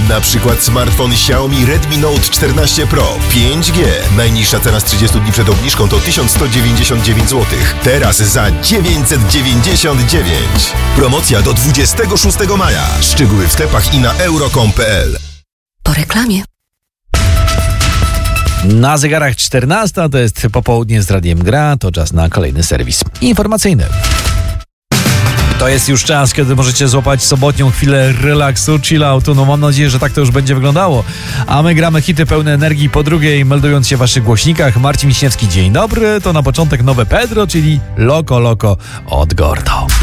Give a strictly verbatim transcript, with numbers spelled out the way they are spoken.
Na przykład smartfon Xiaomi Redmi Note czternaście Pro pięć G. Najniższa cena z trzydziestu dni przed obniżką to tysiąc sto dziewięćdziesiąt dziewięć złotych. Teraz za dziewięćset dziewięćdziesiąt dziewięć. Promocja do dwudziestego szóstego maja. Szczegóły w sklepach i na euro kropka com kropka p l. Po reklamie. Na zegarach czternasta, to jest popołudnie z Radiem Gra, to czas na kolejny serwis informacyjny. To jest już czas, kiedy możecie złapać sobotnią chwilę relaksu, chilloutu. No mam nadzieję, że tak to już będzie wyglądało. A my gramy hity pełne energii po drugiej, meldując się w waszych głośnikach. Marcin Wiśniewski, dzień dobry. To na początek nowe Pedro, czyli Loco Loco od Gordo.